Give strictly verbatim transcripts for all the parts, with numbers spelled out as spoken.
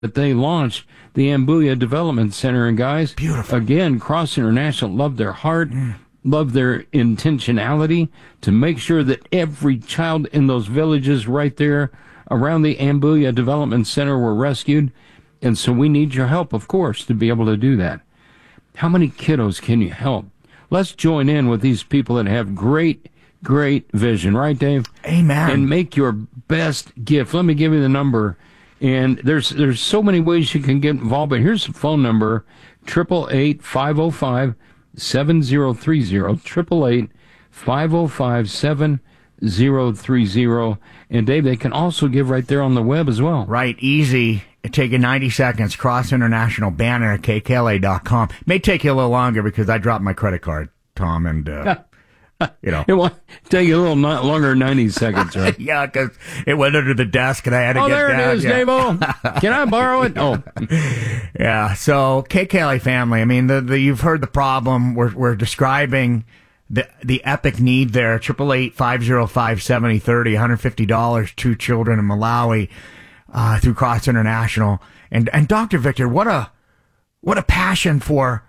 that they launched the Ambuya Development Center. And guys, beautiful. Again, Cross International loved their heart, mm. loved their intentionality to make sure that every child in those villages right there around the Ambuya Development Center were rescued. And so we need your help, of course, to be able to do that. How many kiddos can you help? Let's join in with these people that have great, great vision. Right, Dave? Amen. And make your best gift. Let me give you the number. And there's there's so many ways you can get involved, but here's the phone number, eight eight eight, five oh five, seven oh three oh, eight eight eight, five oh five, seven oh three oh. And Dave, they can also give right there on the web as well. Right, easy. It take you ninety seconds, Cross International banner at K K L A dot com. May take you a little longer because I dropped my credit card, Tom, and... Uh, You know, it will take you a little not longer, ninety seconds, right? Yeah, because it went under the desk and I had to oh, get there down. it is, yeah. Dave-O. Can I borrow it? Oh, yeah. So K K L A family. I mean, the, the you've heard the problem. We're we're describing the the epic need there. Triple eight five zero five seventy thirty. One hundred fifty dollars. Two children in Malawi uh, through Cross International. And and Doctor Victor, what a what a passion for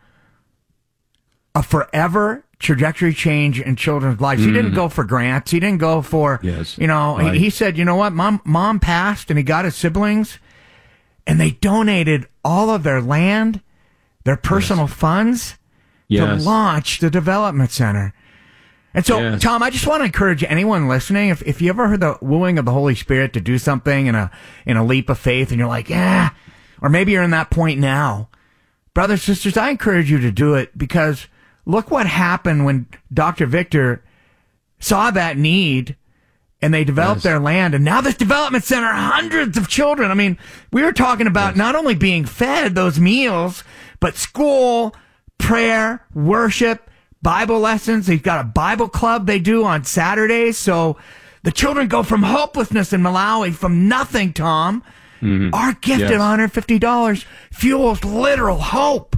a forever trajectory change in children's lives. Mm. He didn't go for grants. He didn't go for, yes, you know, right. he, he said, you know what, mom, mom passed and he got his siblings and they donated all of their land, their personal yes. funds yes. to launch the development center. And so, yes. Tom, I just want to encourage anyone listening, if, if you ever heard the wooing of the Holy Spirit to do something in a, in a leap of faith and you're like, yeah, or maybe you're in that point now, brothers, sisters, I encourage you to do it because look what happened when Doctor Victor saw that need and they developed yes. their land. And now this development center, hundreds of children. I mean, we were talking about yes. not only being fed those meals, but school, prayer, worship, Bible lessons. They've got a Bible club they do on Saturdays. So the children go from hopelessness in Malawi, from nothing, Tom. Mm-hmm. Our gift yes. at one hundred fifty dollars fuels literal hope.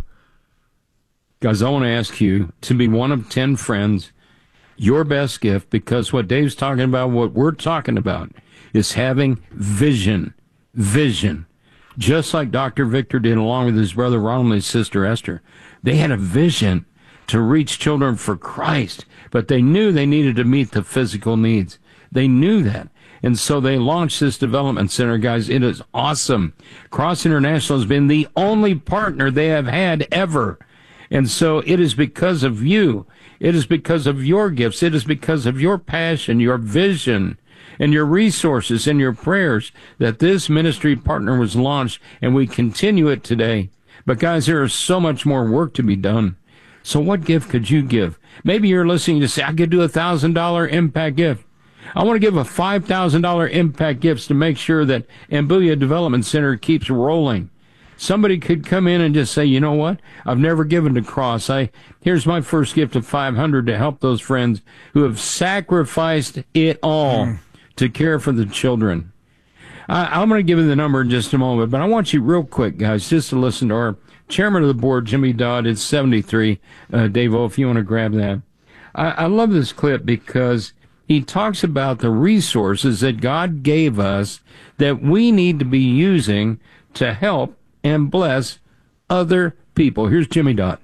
Guys, I want to ask you to be one of ten friends, your best gift, because what Dave's talking about, what we're talking about, is having vision. Vision. Just like Doctor Victor did along with his brother Ronald and his sister Esther. They had a vision to reach children for Christ, but they knew they needed to meet the physical needs. They knew that. And so they launched this development center, guys. It is awesome. Cross International has been the only partner they have had ever. And so it is because of you. It is because of your gifts. It is because of your passion, your vision, and your resources and your prayers that this ministry partner was launched, and we continue it today. But guys, there is so much more work to be done. So what gift could you give? Maybe you're listening to say, I could do a one thousand dollars impact gift. I want to give a five thousand dollars impact gift to make sure that Ambuya Development Center keeps rolling. Somebody could come in and just say, you know what? I've never given to Cross. I here's my first gift of five hundred dollars to help those friends who have sacrificed it all mm. to care for the children. I, I'm going to give you the number in just a moment, but I want you real quick, guys, just to listen to our chairman of the board, Jimmy Dodd. It's seventy-three. Uh, Dave-O, if you want to grab that. I, I love this clip because he talks about the resources that God gave us that we need to be using to help and bless other people. Here's Jimmy Dodd.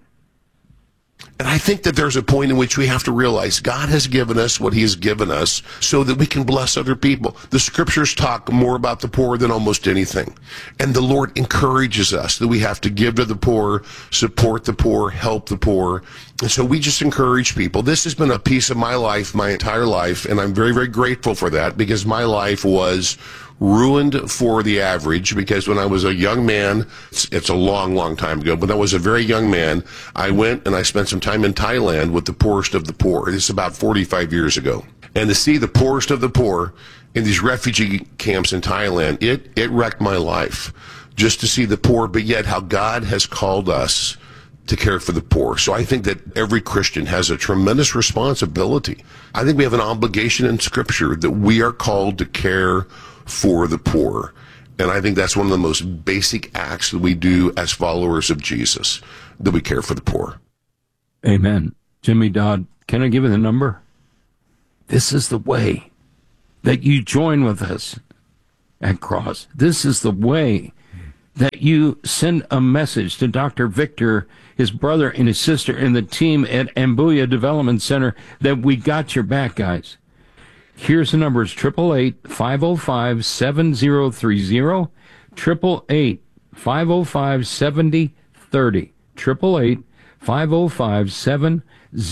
And I think that there's a point in which we have to realize God has given us what he has given us so that we can bless other people. The scriptures talk more about the poor than almost anything. And the Lord encourages us that we have to give to the poor, support the poor, help the poor. And so we just encourage people. This has been a piece of my life, my entire life, and I'm very, very grateful for that because my life was ruined for the average because when I was a young man, it's, it's a long, long time ago, but I was a very young man, I went and I spent some time in Thailand with the poorest of the poor. It's about forty-five years ago. And to see the poorest of the poor in these refugee camps in Thailand, it, it wrecked my life. Just to see the poor, but yet how God has called us to care for the poor. So I think that every Christian has a tremendous responsibility. I think we have an obligation in Scripture that we are called to care for the poor. And I think that's one of the most basic acts that we do as followers of Jesus, that we care for the poor. Amen. Jimmy Dodd, can I give you the number? This is the way that you join with us at Cross. This is the way that you send a message to Doctor Victor, his brother and his sister, and the team at Ambuya Development Center that we got your back, guys. Here's the numbers: eight eight eight, five oh five, seven oh three oh, eight eight eight, five oh five, seven oh three oh, eight eight eight, five oh five, seven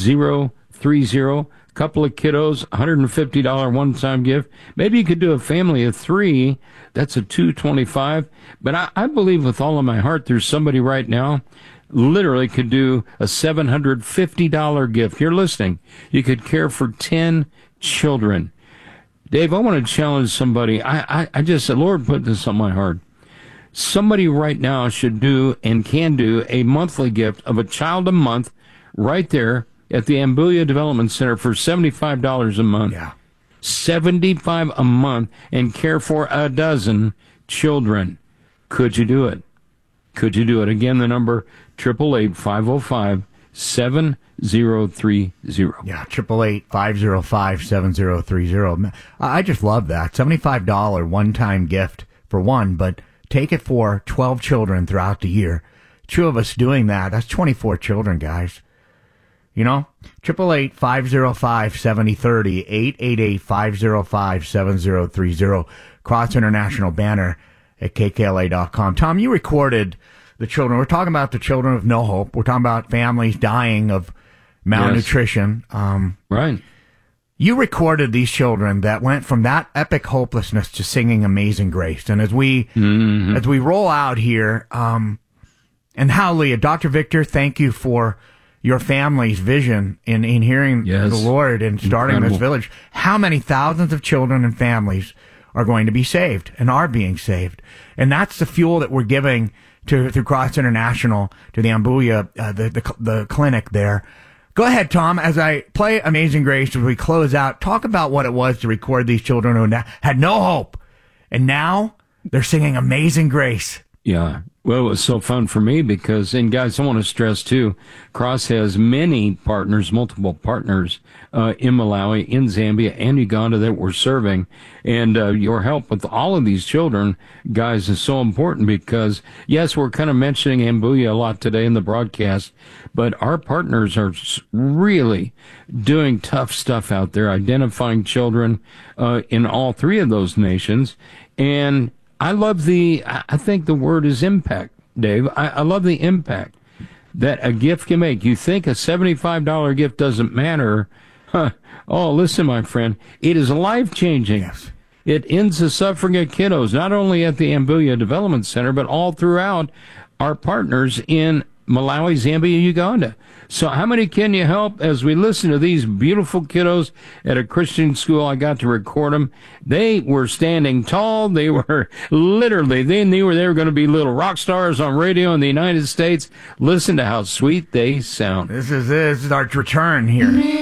oh three oh. Couple of kiddos, one hundred fifty dollars one-time gift. Maybe you could do a family of three. That's a two hundred twenty-five dollars. But I, I believe with all of my heart there's somebody right now literally could do a seven hundred fifty dollars gift. You're listening. You could care for ten children. Dave, I want to challenge somebody. I, I, I just, the Lord put this on my heart. Somebody right now should do and can do a monthly gift of a child a month right there at the Ambuya Development Center for seventy-five dollars a month. Yeah. seventy-five dollars a month, and care for a dozen children. Could you do it? Could you do it? Again, the number, eight eight eight, five oh five, seven oh three oh. Yeah, eight eight eight, five oh five, seven oh three oh. I just love that. seventy-five dollars one-time gift for one, but take it for twelve children throughout the year. Two of us doing that, that's twenty-four children, guys. You know, eight eight eight, five oh five, seven oh three oh, eight eight eight, five oh five, seven oh three oh, Cross International banner at K K L A dot com. Tom, you recorded the children. We're talking about the children of no hope. We're talking about families dying of malnutrition. Yes. Um, right. You recorded these children that went from that epic hopelessness to singing Amazing Grace. And as we, mm-hmm. as we roll out here, um, and hallelujah, Doctor Victor, thank you for your family's vision in, in hearing yes. the Lord and starting Incredible. This village. How many thousands of children and families are going to be saved and are being saved? And that's the fuel that we're giving to through Cross International to the Ambuya, uh, the, the the clinic there. Go ahead, Tom, as I play Amazing Grace, as we close out, talk about what it was to record these children who had no hope. And now they're singing Amazing Grace. Yeah. Well, it was so fun for me because, and guys, I want to stress too, Cross has many partners, multiple partners uh, in Malawi, in Zambia, and Uganda that we're serving. And uh, your help with all of these children, guys, is so important because, yes, we're kind of mentioning Ambuya a lot today in the broadcast, but our partners are really doing tough stuff out there, identifying children uh, in all three of those nations. And I love the, I think the word is impact, Dave. I, I love the impact that a gift can make. You think a seventy-five dollars gift doesn't matter. Huh. Oh, listen, my friend, it is life-changing. Yes. It ends the suffering of kiddos, not only at the Ambuya Development Center, but all throughout our partners in Malawi, Zambia, Uganda. So how many can you help as we listen to these beautiful kiddos at a Christian school? I got to record them. They were standing tall. They were literally, they knew they were going to be little rock stars on radio in the United States. Listen to how sweet they sound. This is, this is our return here.